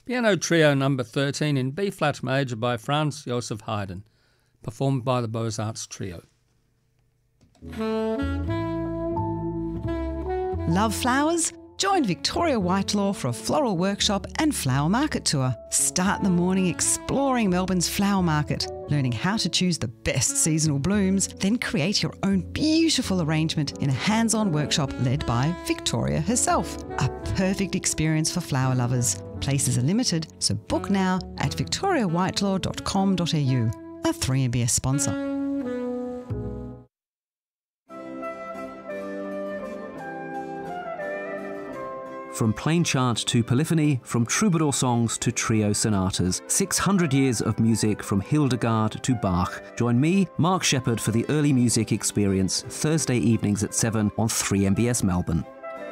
Piano Trio number 13 in B-flat major by Franz Joseph Haydn, performed by the Beaux-Arts Trio. Love flowers? Join Victoria Whitelaw for a floral workshop and flower market tour. Start the morning exploring Melbourne's flower market, learning how to choose the best seasonal blooms, then create your own beautiful arrangement in a hands-on workshop led by Victoria herself. A perfect experience for flower lovers. Places are limited, so book now at victoriawhitelaw.com.au, a 3MBS sponsor. From plain chant to polyphony, from troubadour songs to trio sonatas, 600 years of music from Hildegard to Bach. Join me, Mark Shepherd, for the early music experience, Thursday evenings at 7 on 3MBS Melbourne.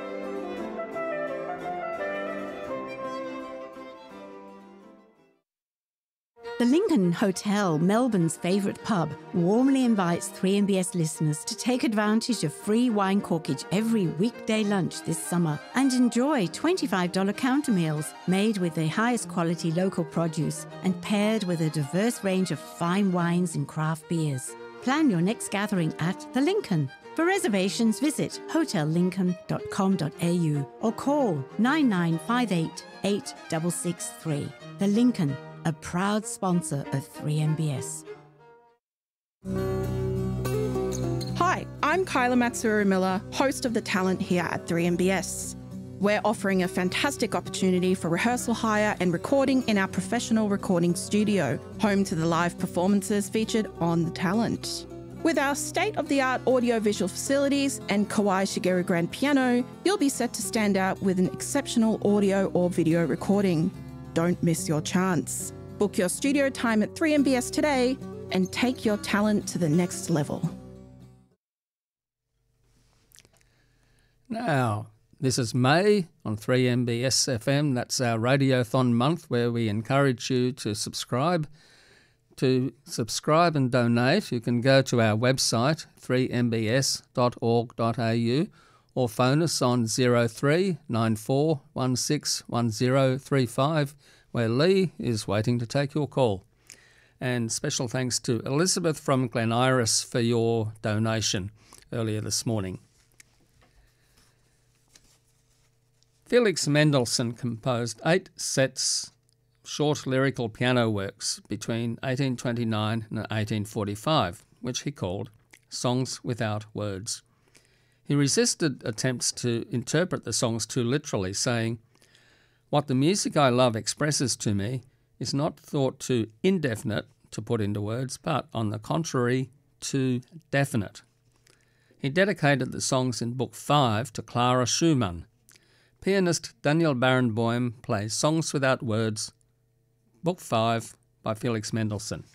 The Lincoln Hotel, Melbourne's favourite pub, warmly invites 3MBS listeners to take advantage of free wine corkage every weekday lunch this summer and enjoy $25 counter meals made with the highest quality local produce and paired with a diverse range of fine wines and craft beers. Plan your next gathering at The Lincoln. For reservations, visit hotellincoln.com.au or call 9958 8663. The Lincoln, a proud sponsor of 3MBS. Hi, I'm Kyla Matsuru-Miller, host of The Talent here at 3MBS. We're offering a fantastic opportunity for rehearsal hire and recording in our professional recording studio, home to the live performances featured on The Talent. With our state-of-the-art audio-visual facilities and Kawai Shigeru grand piano, you'll be set to stand out with an exceptional audio or video recording. Don't miss your chance. Book your studio time at 3MBS today and take your talent to the next level. Now, this is May on 3MBS FM. That's our Radiothon month where we encourage you to subscribe. To subscribe and donate, you can go to our website, 3mbs.org.au, or phone us on 03 94 16 1035, where Lee is waiting to take your call. And special thanks to Elizabeth from Glen Iris for your donation earlier this morning. Felix Mendelssohn composed 8 sets short lyrical piano works between 1829 and 1845, which he called Songs Without Words. He resisted attempts to interpret the songs too literally, saying, "What the music I love expresses to me is not thought too indefinite to put into words, but, on the contrary, too definite." He dedicated the songs in Book 5 to Clara Schumann. Pianist Daniel Barenboim plays Songs Without Words, Book 5 by Felix Mendelssohn.